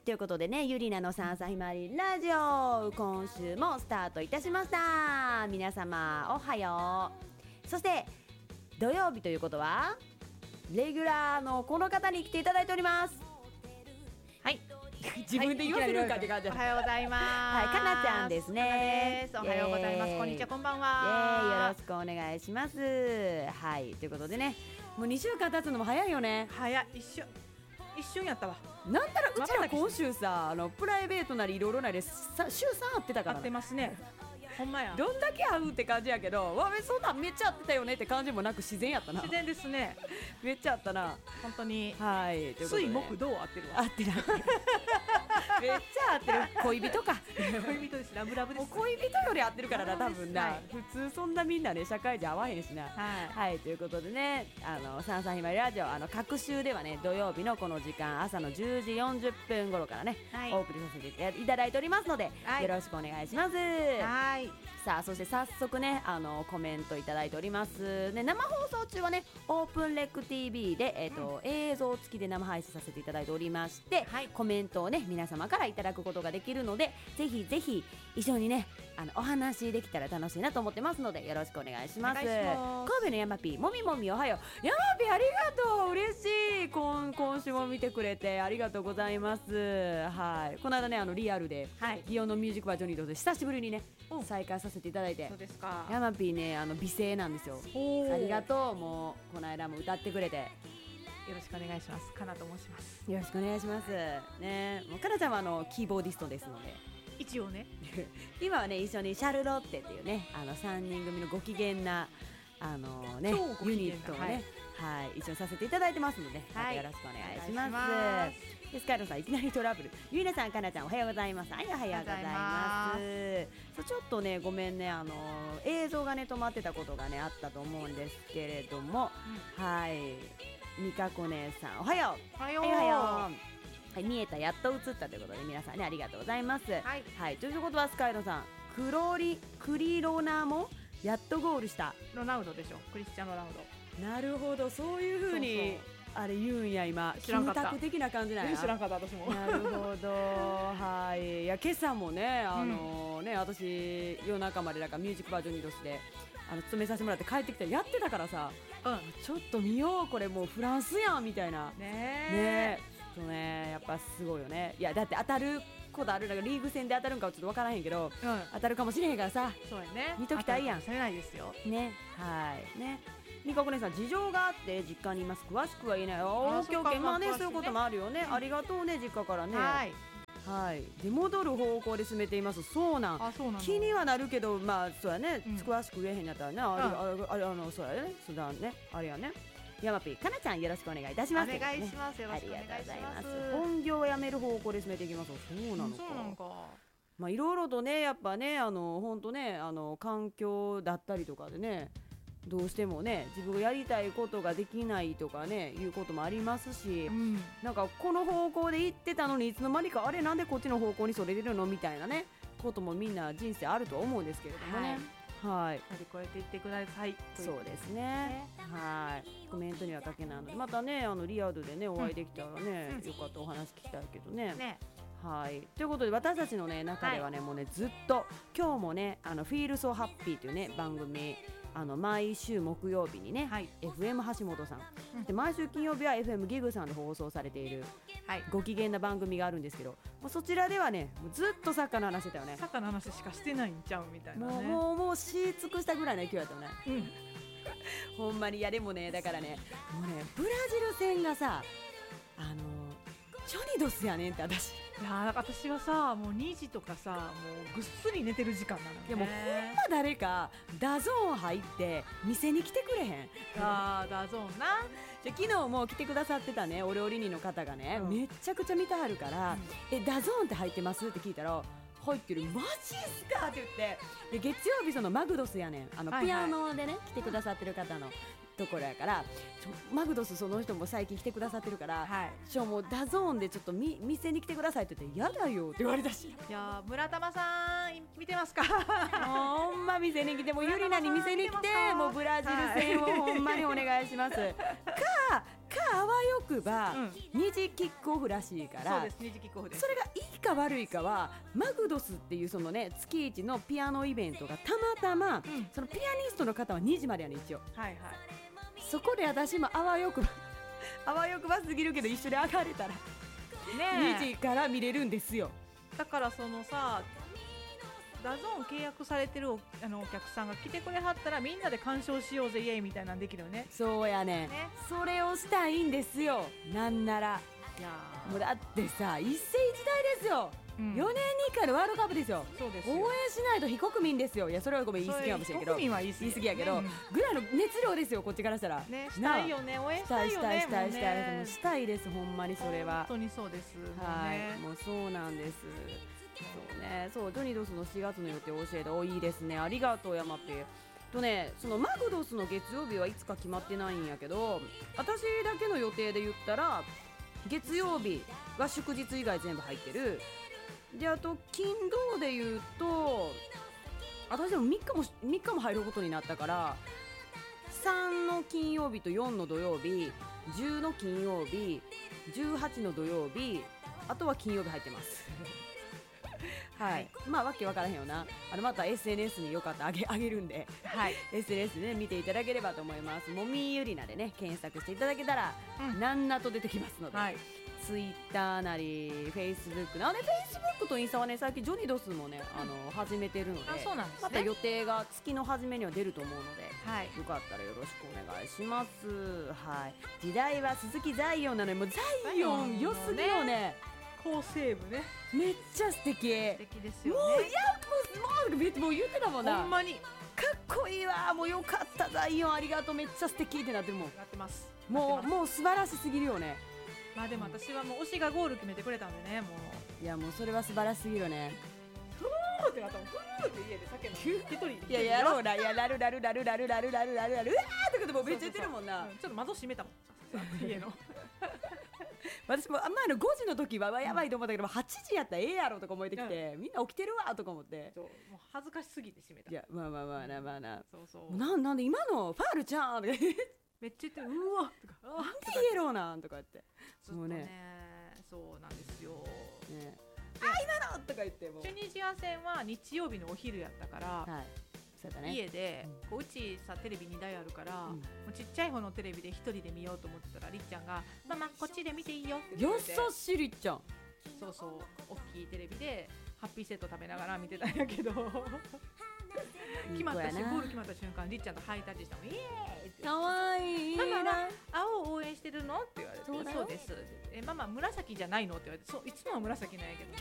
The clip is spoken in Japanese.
ということでね、ゆりなのさんさひまわりラジオ、今週もスタートいたしました。皆様おはよう。そして土曜日ということはレギュラーのこの方に来ていただいております。 はい自分で言わせるかって感じ。 おはようございます。 はい、かなちゃんですね。 おはようございます。こんにちは、こんばんよは。 ろしくお願いします。はい、ということでね、もう2週間経つのも早いよね。 早い、一瞬やったわ。 なんたらうちら今週さ、プライベートなりいろいろなり週3会ってたから、 会ってますね。ほんまや。 どんだけ会うって感じやけど、そんなんめっちゃ会ってたよねって感じもなく自然やったな。 自然ですね。 めっちゃあったな。 本当に。 はい。 水木土合ってるわ。 合ってない。めっちゃ合ってる。恋人か。 恋人です。ラブラブです。 もう恋人より合ってるからな、多分な。普通そんなみんなね、社会人合わへんしな。はい。ということでね、さんさんひまりラジオ、各週ではね、土曜日のこの時間、朝の10時40分頃からね、お送りさせていただいておりますので、よろしくお願いします。はい。さあ、そして早速ね、コメントいただいておりますね。生放送中はね、オープンレック TV で、映像付きで生配信させていただいておりまして、コメントをね、皆様からいただくことができるので、ぜひぜひ一緒にね、お話できたら楽しいなと思ってますので、よろしくお願いします。神戸の山ピー、もみもみおはよう。山ピーありがとう、嬉しい。今週も見てくれてありがとうございます。はい。この間ね、リアルで、祇園のミュージックバージョニーとして久しぶりにね、再開させていただいて。 そうですか。 山ピーね、美声なんですよ。ありがとう。もうこの間も歌ってくれて、 よろしくお願いします。かなと申します。 よろしくお願いしますね。もうかなちゃんはキーボーディストですので、 一応ね今はね、一緒にシャルロッテっていうね、3人組のご機嫌なね、ユニットをね、一緒にさせていただいてますので、よろしくお願いします。スカイロさん、いきなりトラブル。ゆいなさん、かなちゃん、おはようございます。はい、おはようございます。ちょっとね、ごめんね、映像がね止まってたことがねあったと思うんですけれども、はい、みかこ姉さん、おはよう。 おはよう。 はい、見えた、やっと映ったということで、皆さんね、ありがとうございます。はい、ということはスカイロさん、クリロナもやっとゴールした。 ロナウドでしょ、クリスチャンロナウド。 なるほど、そういう風にあれ言うんや。今キムタク的な感じなんや。 知らんかった、私も。 なるほど。はい。いや、今朝もね、ね、私夜中までミュージックバージョン2度して勤めさせてもらって帰ってきたらやってたからさ、ちょっと見よう、これもうフランスやんみたいなね。ちょっとね、やっぱすごいよね。いや、だって当たることある、リーグ戦で当たるんかはちょっと分からへんけど、当たるかもしれへんからさ、 そうやね、 見ときたいやん。 されないですよね。はいね。みかこ姉さん、事情があって実家にいます。詳しくは言えない。オッケーオッケー。まあね、そういうこともあるよね。ありがとうね、実家からね。はい。で、戻る方向で進めています。そうなん。気にはなるけど、まあそうやね、詳しく言えへんやったらね、そうやね、そうだね、あれやね。ヤマピー、かなちゃん、よろしくお願いいたします。 お願いします。よろしくお願いします。 本業を辞める方向で進めていきます。そうなのか。まあいろいろとね、やっぱね、本当ね、環境だったりとかでね、どうしてもね、自分がやりたいことができないとかね、いうこともありますし、なんかこの方向で行ってたのにいつの間にか、あれなんでこっちの方向にそれてるのみたいなね、こともみんな人生あると思うんですけれどもね。はい、 乗り越えていってください。 そうですね。はい、コメントには書けないので、またね、リアルでね、お会いできたらね、よかったお話聞きたいけどね。はい、ということで、私たちのね中ではね、もうね、ずっと今日もね、フィールソーハッピーというね番組、毎週木曜日にね、FM 橋本さん、で毎週金曜日は FM ギグさんで放送されている、ご機嫌な番組があるんですけど、そちらではね、もうずっとサッカーの話してたよね。 サッカーの話しかしてないんちゃうみたいなね。 もうし尽くしたぐらいの勢いだったよね。ほんまに。いや、でもね、だからね、もうね、ブラジル戦がさ、チョニドスやねんって。私、 いや、私はさ、もう2時とかさ、もうぐっすり寝てる時間なのね。 いや、もうほんま誰かダゾーン入って店に来てくれへん？ ダゾーンな。 昨日も来てくださってたね、お料理人の方がね、めっちゃくちゃ見てはるから、ダゾーンって入ってますって聞いたら、入ってる。マジっすかって言って、で月曜日そのマグドスやねん、ピアノでね来てくださってる方のところやから、マグドスその人も最近来てくださってるから、もうダゾーンでちょっと店に来てくださいって言って、やだよって言われたし。 いや、村玉さん見てますか？ ほんま店に来て、もうゆりなに店に来て、もうブラジル戦をほんまにお願いします。かあわよくば、2次キックオフらしいから、 そうです、2次キックオフです。 それがいいか悪いかはマグドスっていうそのね月一のピアノイベントがたまたま、そのピアニストの方は2時までやね一応、 はいはい、 そこで私もあわよくばあわよくばすぎるけど一緒に上がれたら、2時から見れるんですよ。 だからそのさ、ダゾーン契約されてるお客さんが来てくれはったらみんなで鑑賞しようぜイエイみたいなんできるよね。 そうやね、それをしたいんですよ。なんならいやもうだってさ一世一代ですよ、4年に1回のワールドカップですよ。 そうですよ、 応援しないと非国民ですよ。いやそれはごめん言い過ぎかもしれんけど、 非国民は言い過ぎやけど、ぐらいの熱量ですよこっちからしたら。 ね、したいよね、応援したいよね。 したいです、ほんまにそれは本当にそうです、 はい、もうそうなんです。そうね、そうジョニドスの4月の予定を教えて、おいいですね、ありがとうヤマピーとね。そのマグドスの月曜日はいつか決まってないんやけど、私だけの予定で言ったら月曜日は祝日以外全部入ってる。であと金土で言うと私でも3日も入ることになったから、3の金曜日と4の土曜日、10の金曜日、18の土曜日、あとは金曜日入ってますはい、まあわけわからへんよな。また SNS によかったらあげるんで、はい、SNS で、ね、見ていただければと思います。もみゆりなでね検索していただけたら、なんなと出てきますので、はい、ツイッターなりフェイスブックなので、フェイスブックとインスタはね最近ジョニドスもね始めてるので、 そうなんですね、 また予定が月の初めには出ると思うので、 はい、 よかったらよろしくお願いします。はい、時代は鈴木ザイオンなのにもうザイオン良すぎよね。 好セーブね、 めっちゃ素敵。素敵ですよね。 もう言ってたもんな。 ほんまにかっこいいわ。もうよかったザイオンありがとう、めっちゃ素敵ってなってるもん。 なってます。 もう素晴らしすぎるよね。 まあでも私はもう推しがゴール決めてくれたんでね、もういやもうそれは素晴らしすぎるね。 ふーってなったもん、ふーって家で酒飲んで一人、 いややろうな、いやラルうわーとかでもめっちゃ言ってるもんな。 ちょっと窓閉めたもん家の私も5時の時はやばいと思ったけど、8時やったらええやろとか思ってきて、みんな起きてるわとか思って、 もう恥ずかしすぎて閉めた。 いやまあな、 そうなんで今のファールちゃんとかめっちゃ言って、うわとか、 なんでイエローなんとか言って、 もうね、そうなんですよ、 ね、今のとか言って、もうチュニジア戦は日曜日のお昼やったから、はい、 そうだね、 家でうちさテレビ2台あるから、もうちっちゃい方のテレビで一人で見ようと思ってたら、りっちゃんがママこっちで見ていいよって言ってて、 優しいりっちゃん、 そう大きいテレビでハッピーセット食べながら見てたんやけど決まったし、ゴール決まった瞬間りっちゃんとハイタッチしたもん、イエーイって、 かわいいママは青を応援してるのって言われて、そうです、ママ紫じゃないのって言われて、そういつもは紫なんやけど